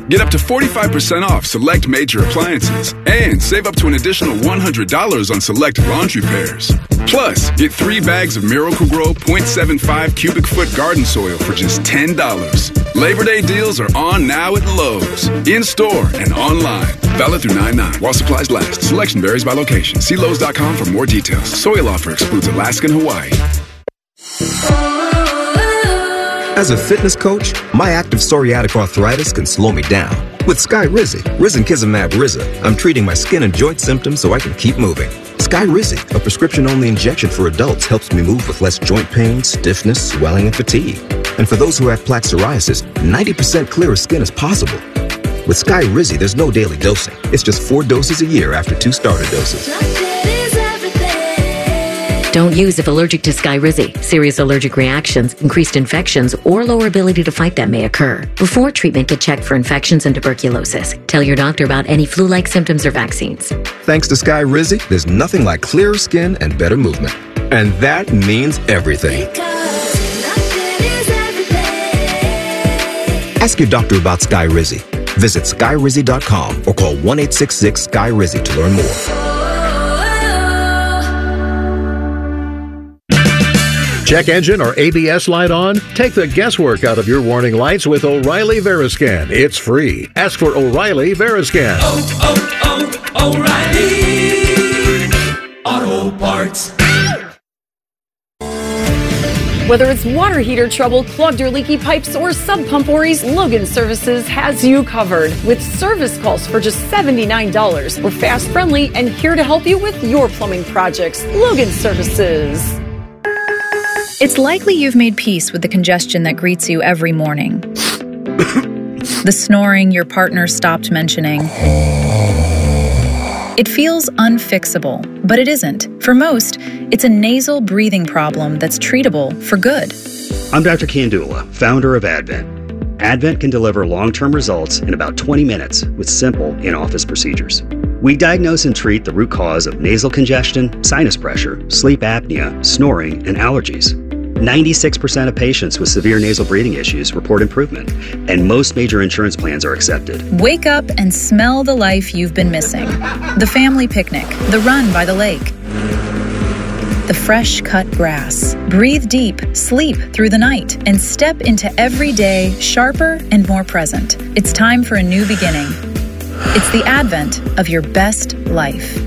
Get up to 45% off select major appliances and save up to an additional $100 on select laundry pairs. Plus, get 3 bags of Miracle-Gro 0.75 cubic foot garden soil for just $10. Labor Day deals are on now at Lowe's. In-store and online. Valid through 9/9 while supplies last. Selection varies by location. See Lowe's.com for more details. Soil offer excludes Alaska and Hawaii. As a fitness coach, my active psoriatic arthritis can slow me down. With Skyrizi, Risankizumab Riza, I'm treating my skin and joint symptoms so I can keep moving. Skyrizi, a prescription-only injection for adults, helps me move with less joint pain, stiffness, swelling, and fatigue. And for those who have plaque psoriasis, 90% clearer skin is possible. With Skyrizi, there's no daily dosing. It's just 4 doses a year after 2 starter doses. Don't use if allergic to Skyrizi. Serious allergic reactions, increased infections, or lower ability to fight them may occur. Before treatment, get checked for infections and tuberculosis. Tell your doctor about any flu-like symptoms or vaccines. Thanks to Skyrizi, there's nothing like clearer skin and better movement. And that means everything. Ask your doctor about Skyrizi. Visit Skyrizi.com or call 1-866-SKY-RIZI to learn more. Check engine or ABS light on? Take the guesswork out of your warning lights with O'Reilly Veriscan. It's free. Ask for O'Reilly Veriscan. O'Reilly Auto Parts. Whether it's water heater trouble, clogged or leaky pipes, or sub-pump worries, Logan Services has you covered. With service calls for just $79. We're fast, friendly, and here to help you with your plumbing projects. Logan Services. It's likely you've made peace with the congestion that greets you every morning. The snoring your partner stopped mentioning. It feels unfixable, but it isn't. For most, it's a nasal breathing problem that's treatable for good. I'm Dr. Kandula, founder of Advent. Advent can deliver long-term results in about 20 minutes with simple in-office procedures. We diagnose and treat the root cause of nasal congestion, sinus pressure, sleep apnea, snoring, and allergies. 96% of patients with severe nasal breathing issues report improvement, and most major insurance plans are accepted. Wake up and smell the life you've been missing. The family picnic, the run by the lake, the fresh cut grass. Breathe deep, sleep through the night, and step into every day sharper and more present. It's time for a new beginning. It's the advent of your best life.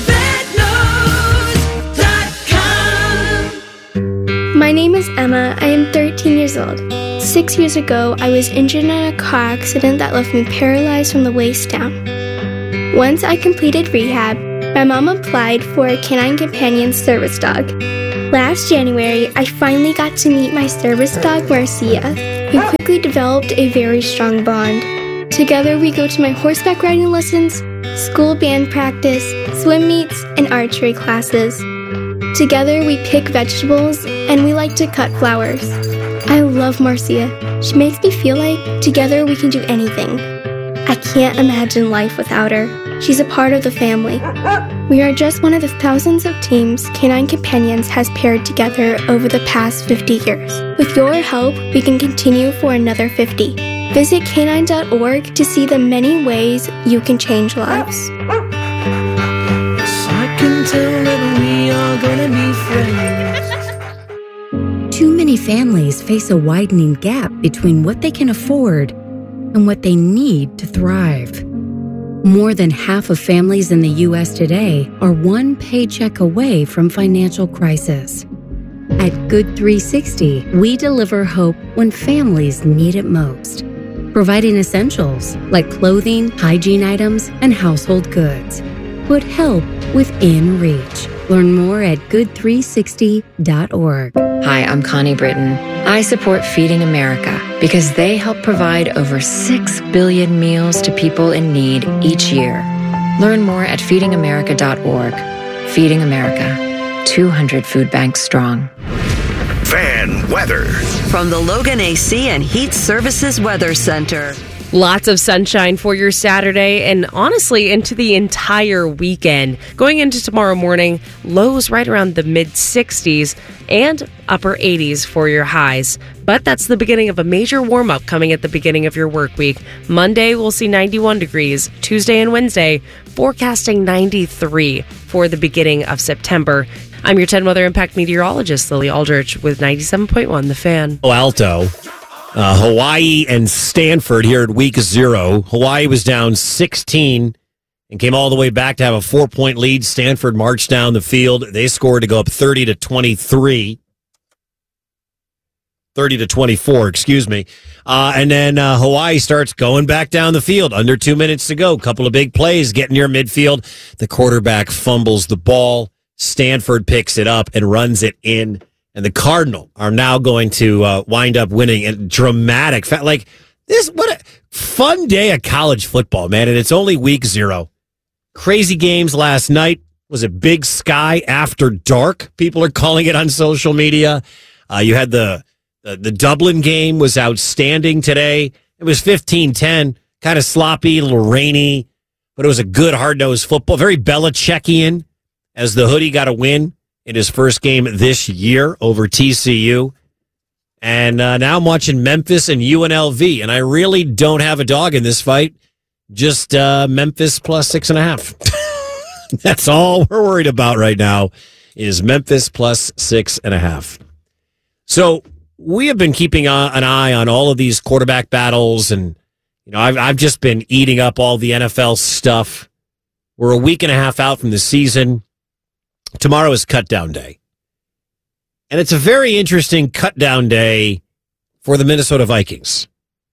My name is Emma. I am 13 years old. 6 years ago, I was injured in a car accident that left me paralyzed from the waist down. Once I completed rehab, my mom applied for a Canine Companion service dog. Last January, I finally got to meet my service dog, Marcia. We quickly developed a very strong bond. Together, we go to my horseback riding lessons, school band practice, swim meets, and archery classes. Together, we pick vegetables, and we like to cut flowers. I love Marcia. She makes me feel like together we can do anything. I can't imagine life without her. She's a part of the family. We are just one of the thousands of teams Canine Companions has paired together over the past 50 years. With your help, we can continue for another 50. Visit canine.org to see the many ways you can change lives. Gonna be friends. Too many families face a widening gap between what they can afford and what they need to thrive. More than half of families in the U.S. today are one paycheck away from financial crisis. At Good 360, we deliver hope when families need it most, providing essentials like clothing, hygiene items, and household goods. Put help within reach. Learn more at good360.org. Hi, I'm Connie Britton. I support Feeding America because they help provide over 6 billion meals to people in need each year. Learn more at feedingamerica.org. Feeding America, 200 food banks strong. Fan weather. From the Logan AC and Heat Services Weather Center. Lots of sunshine for your Saturday and honestly into the entire weekend. Going into tomorrow morning, lows right around the mid-60s and upper 80s for your highs. But that's the beginning of a major warm-up coming at the beginning of your work week. Monday, we'll see 91 degrees. Tuesday and Wednesday, forecasting 93 for the beginning of September. I'm your 10 Weather Impact meteorologist, Lily Aldrich, with 97.1 The Fan. Alto. Hawaii and Stanford here at week 0. Hawaii was down 16 and came all the way back to have a 4-point lead. Stanford marched down the field. They scored to go up 30-23. 30-24, excuse me. And then Hawaii starts going back down the field. Under 2 minutes to go. Couple of big plays getting near midfield. The quarterback fumbles the ball. Stanford picks it up and runs it in. And the Cardinal are now going to wind up winning a dramatic, like this. What a fun day of college football, man! And it's only week 0. Crazy games last night. Was it Big Sky After Dark? People are calling it on social media. You had the Dublin game was outstanding today. It was 15-10, kind of sloppy, a little rainy, but it was a good hard-nosed football. Very Belichickian as the Hoodie got a win in his first game this year over TCU. And now I'm watching Memphis and UNLV, and I really don't have a dog in this fight. Just Memphis plus 6.5. That's all we're worried about right now is Memphis plus 6.5. So we have been keeping an eye on all of these quarterback battles, and I've just been eating up all the NFL stuff. We're a week and a half out from the season. Tomorrow is cut down day. And it's a very interesting cut down day for the Minnesota Vikings.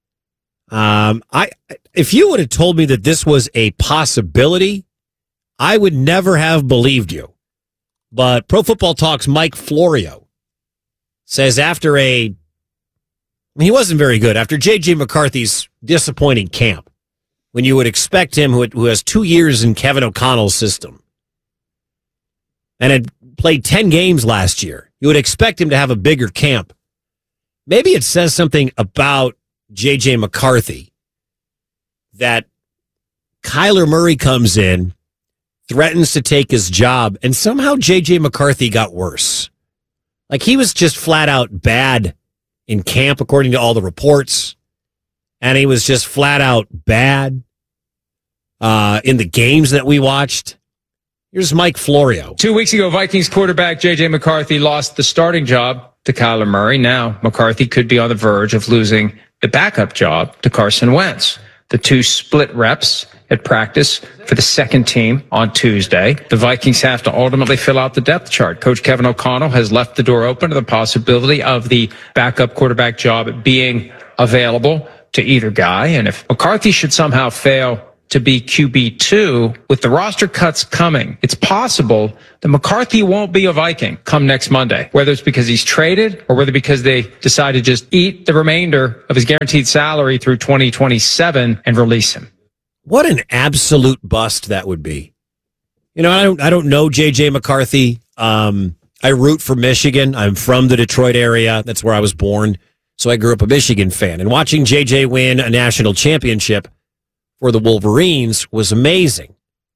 If you would have told me that this was a possibility, I would never have believed you. But Pro Football Talk's Mike Florio says he wasn't very good after J.J. McCarthy's disappointing camp, when you would expect him, who has 2 years in Kevin O'Connell's system, and had played 10 games last year, you would expect him to have a bigger camp. Maybe it says something about J.J. McCarthy that Kyler Murray comes in, threatens to take his job, and somehow J.J. McCarthy got worse. Like, he was just flat out bad in camp, according to all the reports, and he was just flat out bad in the games that we watched. Here's Mike Florio. 2 weeks ago, Vikings quarterback J.J. McCarthy lost the starting job to Kyler Murray. Now, McCarthy could be on the verge of losing the backup job to Carson Wentz. The two split reps at practice for the second team on Tuesday. The Vikings have to ultimately fill out the depth chart. Coach Kevin O'Connell has left the door open to the possibility of the backup quarterback job being available to either guy. And if McCarthy should somehow fail to be QB2, with the roster cuts coming, it's possible that McCarthy won't be a Viking come next Monday, whether it's because he's traded or whether because they decide to just eat the remainder of his guaranteed salary through 2027 and release him. What an absolute bust that would be. I don't know J.J. McCarthy. I root for Michigan. I'm from the Detroit area. That's where I was born. So I grew up a Michigan fan. And watching J.J. win a national championship for the Wolverines was amazing.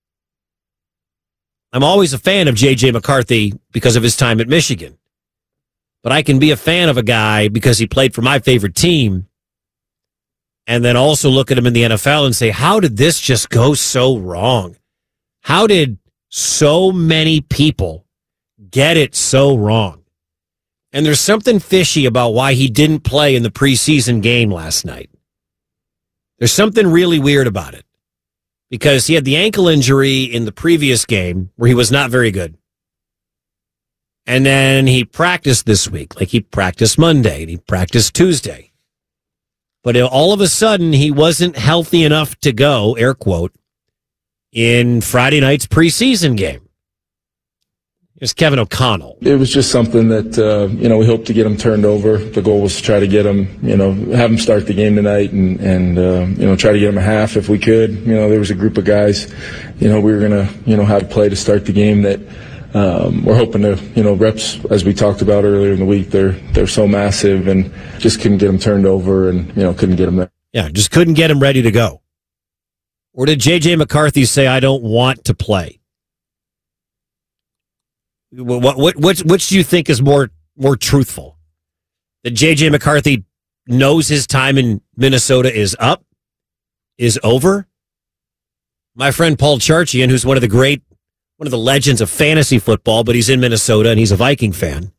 I'm always a fan of J.J. McCarthy because of his time at Michigan. But I can be a fan of a guy because he played for my favorite team and then also look at him in the NFL and say, how did this just go so wrong? How did so many people get it so wrong? And there's something fishy about why he didn't play in the preseason game last night. There's something really weird about it because he had the ankle injury in the previous game where he was not very good. And then he practiced this week. Like, he practiced Monday and he practiced Tuesday. But all of a sudden, he wasn't healthy enough to go, air quote, in Friday night's preseason game. Here's Kevin O'Connell. It was just something that, we hoped to get him turned over. The goal was to try to get him, have him start the game tonight and try to get him a half if we could. There was a group of guys, we were going to, have play to start the game that we're hoping to, reps, as we talked about earlier in the week, they're so massive and just couldn't get them turned over and, couldn't get them there. Yeah, just couldn't get him ready to go. Or did J.J. McCarthy say, I don't want to play? Which do you think is more truthful? That J.J. McCarthy knows his time in Minnesota is up, is over? My friend Paul Charchian, who's one of the legends of fantasy football, but he's in Minnesota and he's a Viking fan.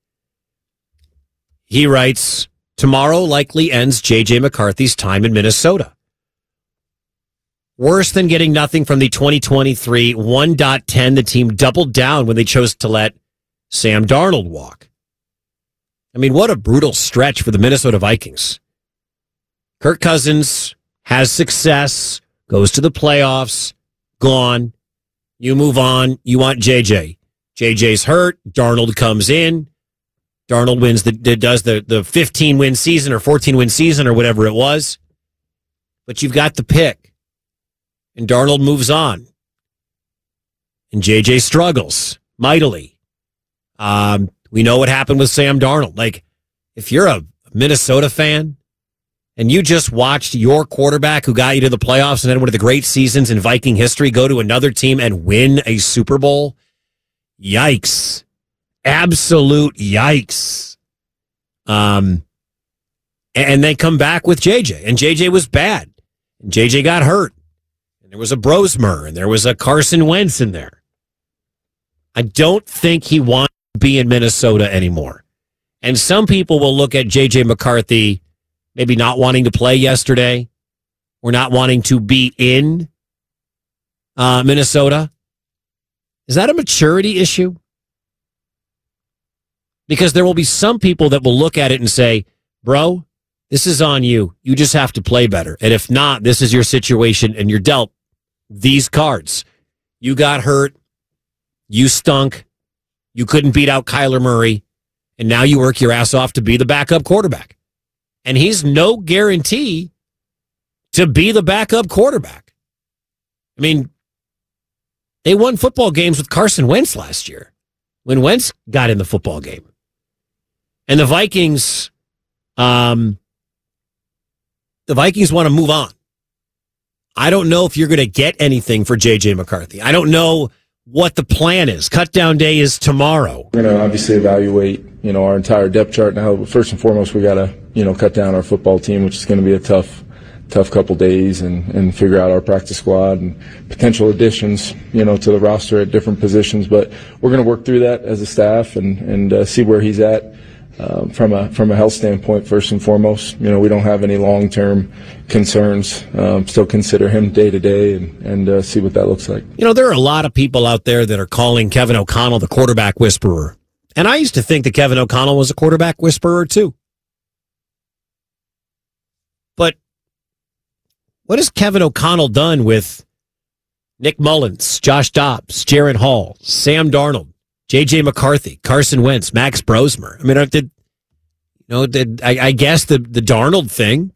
He writes, tomorrow likely ends J.J. McCarthy's time in Minnesota. Worse than getting nothing from the 2023 1.10, the team doubled down when they chose to let Sam Darnold walk. I mean, what a brutal stretch for the Minnesota Vikings. Kirk Cousins has success, goes to the playoffs, gone. You move on. You want JJ. JJ's hurt. Darnold comes in. Darnold wins does the 15-win season or 14-win season or whatever it was. But you've got the pick. And Darnold moves on. And JJ struggles mightily. We know what happened with Sam Darnold. Like, if you're a Minnesota fan and you just watched your quarterback who got you to the playoffs and had one of the great seasons in Viking history go to another team and win a Super Bowl, yikes. Absolute yikes. And they come back with JJ, and JJ was bad. And JJ got hurt. And there was a Brosmer, and there was a Carson Wentz in there. I don't think he wants to be in Minnesota anymore. And some people will look at JJ McCarthy maybe not wanting to play yesterday or not wanting to be in Minnesota. Is that a maturity issue? Because there will be some people that will look at it and say, bro, this is on you. You just have to play better. And if not, this is your situation and you're dealt these cards. You got hurt. You stunk. You couldn't beat out Kyler Murray. And now you work your ass off to be the backup quarterback. And he's no guarantee to be the backup quarterback. I mean, they won football games with Carson Wentz last year when Wentz got in the football game. And the Vikings want to move on. I don't know if you're going to get anything for J.J. McCarthy. I don't know what the plan is. Cutdown day is tomorrow. We're going to obviously evaluate, our entire depth chart now. First and foremost, we got to, cut down our football team, which is going to be a tough couple days, and figure out our practice squad and potential additions, to the roster at different positions. But we're going to work through that as a staff and see where he's at. From a health standpoint, first and foremost, we don't have any long-term concerns. Still consider him day to day and see what that looks like. There are a lot of people out there that are calling Kevin O'Connell the quarterback whisperer. And I used to think that Kevin O'Connell was a quarterback whisperer too. But what has Kevin O'Connell done with Nick Mullins, Josh Dobbs, Jaron Hall, Sam Darnold, J.J. McCarthy, Carson Wentz, Max Brosmer? I mean, I guess the Darnold thing